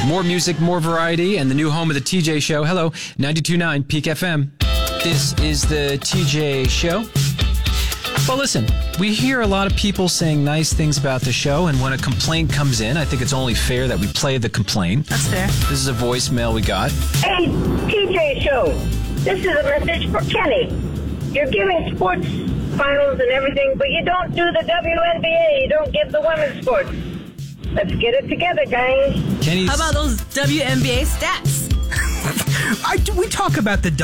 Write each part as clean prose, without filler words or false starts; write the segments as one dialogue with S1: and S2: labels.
S1: More music, more variety, and the new home of the TJ Show. Hello, 92.9 Peak FM. This is the TJ Show. Well, listen, we hear a lot of people saying nice things about the show, and when a complaint comes in, I think it's only fair that we play the complaint.
S2: That's fair.
S1: This is a voicemail we got.
S3: Hey, TJ Show. This is a message for Kenny. You're giving sports finals and everything, but you don't do the WNBA. You don't give the women's sports. Let's get it together, guys.
S1: Kenny's...
S2: How about those WNBA stats?
S4: We talk about the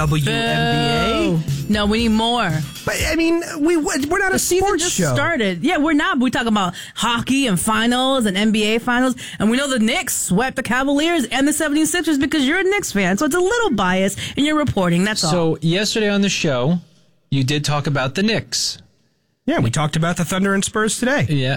S4: WNBA.
S2: No, we need more.
S4: But, I mean, we're not
S2: The
S4: a
S2: season
S4: sports
S2: just
S4: show.
S2: started. Yeah, we're not. We talk about hockey and finals and NBA finals. And we know the Knicks swept the Cavaliers and the 76ers because you're a Knicks fan. So it's a little biased in your reporting. That's all.
S1: So yesterday on the show, you did talk about the Knicks.
S4: Yeah, we talked about the Thunder and Spurs today.
S1: Yeah.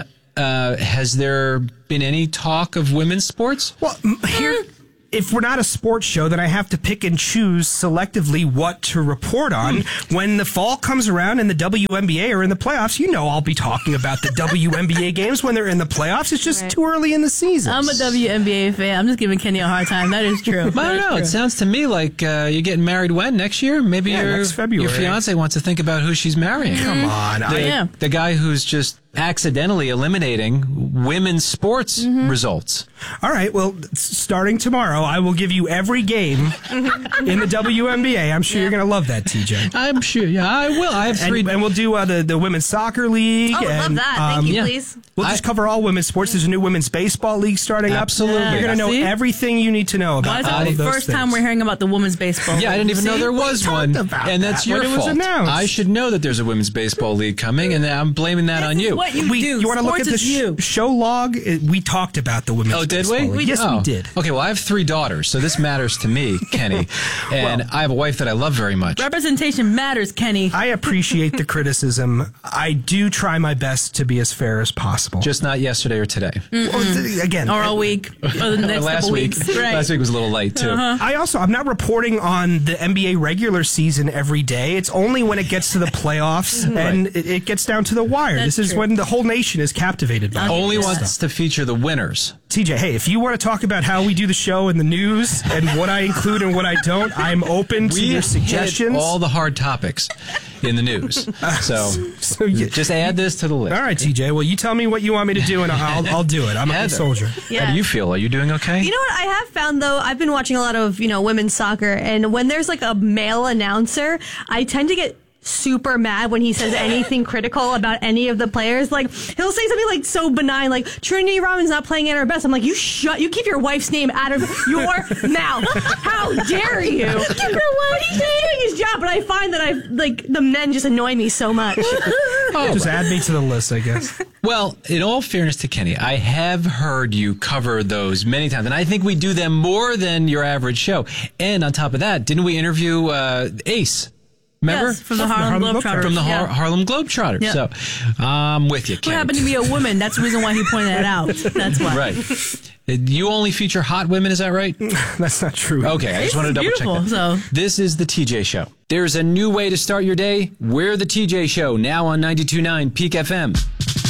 S1: Has there been any talk of women's sports?
S4: Well, here, if we're not a sports show, then I have to pick and choose selectively what to report on. When the fall comes around and the WNBA are in the playoffs, you know I'll be talking about the WNBA games when they're in the playoffs. It's just too early in the season.
S2: I'm a WNBA fan. I'm just giving Kenny a hard time. That is true.
S1: I don't know. It sounds to me like you're getting married when? Next year? Maybe
S4: next February.
S1: Your fiance wants to think about who she's marrying.
S4: Come on.
S1: The guy who's just accidentally eliminating women's sports results.
S4: All right, well, starting tomorrow, I will give you every game in the WNBA. I'm sure you're going to love that, TJ.
S1: I'm sure. Yeah, I will. I have three.
S4: And we'll do the Women's Soccer League.
S5: Oh,
S4: and,
S5: love that. Thank you, please.
S4: We'll just cover all women's sports. There's a new Women's Baseball League starting
S1: Absolutely.
S4: up. You're going to know
S2: See?
S4: everything you need to know about
S2: Why
S4: all
S2: is
S4: of
S2: that the
S4: those
S2: first
S4: things.
S2: time we're hearing about the women's baseball?
S1: Yeah, I didn't even know there was
S4: We
S1: one.
S4: talked about
S1: And that's
S4: that
S1: your
S4: when it was
S1: fault.
S4: announced.
S1: I should know that there's a women's baseball league coming, and I'm blaming that on you.
S2: What you do.
S4: You want to look
S2: Sports
S4: at the
S2: is you.
S4: show log? We talked about the Women's
S1: Oh, did
S4: Baseball
S1: we?
S4: League. Yes, we did.
S1: Okay, well, I have 3 daughters, so this matters to me, Kenny. And I have a wife that I love very much.
S2: Representation matters, Kenny.
S4: I appreciate the criticism. I do try my best to be as fair as possible.
S1: Just not yesterday or today.
S4: Well, again,
S2: Or all week. Or the next
S1: last
S2: couple
S1: week.
S2: weeks. Right.
S1: Last week was a little light, too.
S4: I'm not reporting on the NBA regular season every day. It's only when it gets to the playoffs and it gets down to the wire.
S2: That's
S4: This is
S2: true.
S4: when the whole nation is captivated by it.
S1: Only wants to feature the winners.
S4: TJ, hey, if you want to talk about how we do the show and the news and what I include and what I don't, I'm open to your suggestions.
S1: Hit all the hard topics in the news. So just add this to the list.
S4: All right, TJ. Well, you tell me what you want me to do, and I'll do it. I'm a
S1: Heather,
S4: good soldier.
S5: Yeah.
S1: How do you feel? Are you doing okay?
S5: You know what I have found though? I've been watching a lot of, women's soccer, and when there's like a male announcer, I tend to get super mad when he says anything critical about any of the players. Like, he'll say something like so benign, like Trinity Rodman's not playing at her best. I'm like, you keep your wife's name out of your mouth. How dare you? Keep your wife. He's doing his job, but I find that the men just annoy me so much.
S4: Just add me to the list, I guess.
S1: Well, in all fairness to Kenny, I have heard you cover those many times, and I think we do them more than your average show. And on top of that, didn't we interview Ace? Remember?
S2: Yes, from the Harlem Globetrotters.
S1: From the
S2: Yeah.
S1: Harlem Globetrotters.
S2: Yeah.
S1: So I'm with you,
S2: Who
S1: Kenny.
S2: happened to be a woman. That's the reason why he pointed that out. That's why.
S1: Right. You only feature hot women, is that right?
S4: That's not true.
S1: Okay, I just want to double check
S2: beautiful,
S1: that.
S2: so.
S1: This is the TJ Show. There's a new way to start your day. We're the TJ Show, now on 92.9 Peak FM.